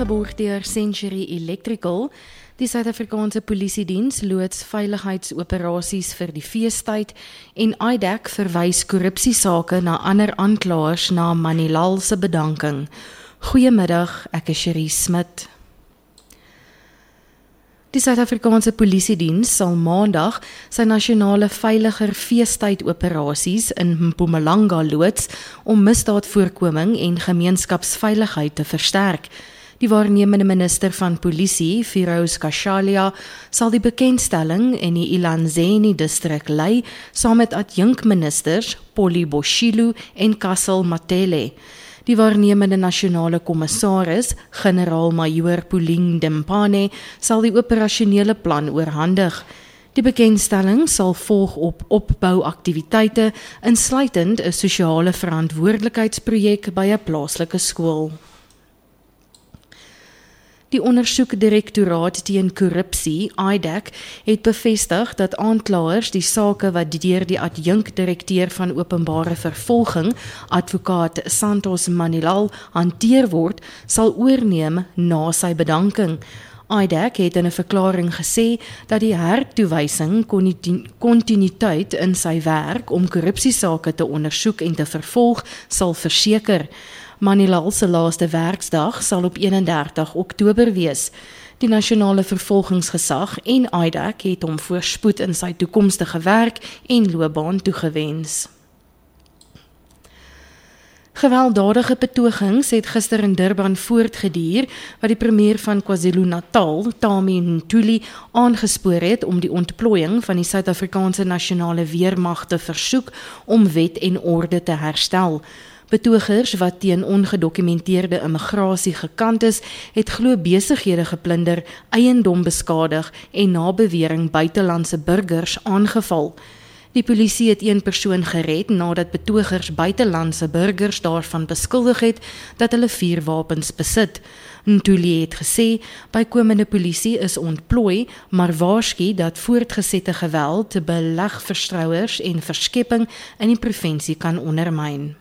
geborg deur Century Electrical. Die Suid-Afrikaanse Polisiediens loods veiligheidsoperasies vir die feestyd en IDEC verwys korrupsiesake na ander aanklaers na Manilal se bedanking. Goeiemiddag, ek is Cherie Smit. Die Suid-Afrikaanse Polisiediens sal maandag sy nasionale veiliger feestydoperasies in Mpumalanga loods om misdaadvoorkoming en gemeenskapsveiligheid te versterk. Die waarnemende minister van polisie, Firoz Kashalia, sal die bekendstelling in die Ilanzeni distrik lei, saam met adjunkministers Polly Boshilu en Kassel Matele. Die waarnemende nasionale kommissaris, generaal-majoor Pauline Dempane, sal die operasionele plan oorhandig. Die bekendstelling sal volg op opbouaktiwiteite, insluitend 'n sosiale verantwoordelikheidsprojek by 'n plaaslike skool. Die ondersoekdirektoraat teen korrupsie, IDEC, het bevestig dat aanklaers die sake wat deur die adjunkdirekteur van openbare vervolging, advokaat Santos Manilal, hanteer word, sal oorneem na sy bedanking. IDEC het in 'n verklaring gesê dat die hertoewysing kontinuïteit in sy werk om korrupsiesake te ondersoek en te vervolg sal verseker. Manilal se laaste werksdag sal op 31 Oktober wees. Die nasionale vervolgingsgesag en IDEC het hom voorspoed in sy toekomstige werk en loopbaan toegewens. Gewelddadige betogings het gister in Durban voortgeduur, wat die premier van KwaZulu-Natal, Tami Ntuli, aangespoor het om die ontplooiing van die Suid-Afrikaanse nasionale weermag te versoek om wet en orde te herstel. Betogers wat teen ongedokumenteerde immigrasie gekant is, het glo besighede geplunder, eiendom beskadig en na bewering buitelandse burgers aangeval. Die polisie het een persoon gered nadat betogers buitelandse burgers daarvan beskuldig het dat hulle vuurwapens besit. Ntuli het gesê, bykomende polisie is ontplooi, maar waarsku dat voortgesette geweld belegverstrouers en verskepping in die provinsie kan ondermyn.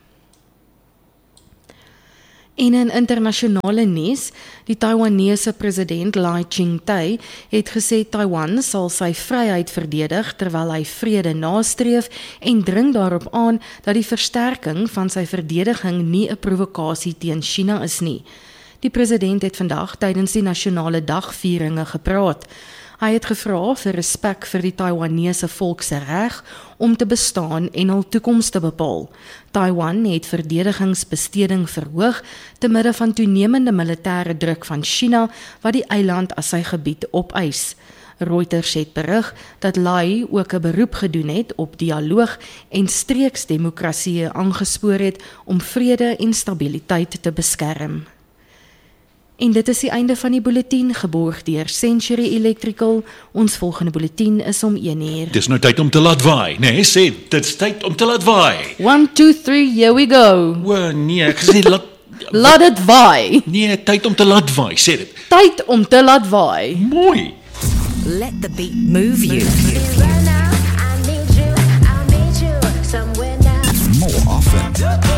En in internasionale nuus, die Taiwanese president Lai Ching-te het gesê Taiwan sal sy vryheid verdedig terwyl hy vrede nastreef en dring daarop aan dat die versterking van sy verdediging nie 'n provokasie teen China is nie. Die president het vandag tydens die nasionale dagvieringe gepraat. Hy het gevra vir respek vir die Taiwanese volk se reg om te bestaan en hul toekoms te bepaal. Taiwan het verdedigingsbesteding verhoog te midde van toenemende militêre druk van China wat die eiland as sy gebied opeis. Reuters het berig dat Lai ook 'n beroep gedoen het op dialoog en streeksdemokrasie aangespoor het om vrede en stabiliteit te beskerm. En dit is die einde van die bulletin, geborg deur Century Electrical. Ons volgende bulletin is om 1:00. Dis nou tyd om te laat waai, nee, sê, dit's tyd om te laat waai. 1, 2, 3, here we go. O nee, ek gesê laat Laat het waai. Nee, tyd om te laat waai, sê dit. Tyd om te laat waai. Mooi. Let the beat move you. More often.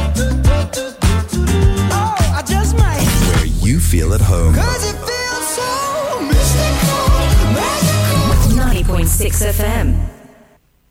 Where you feel at home. 90.6 FM.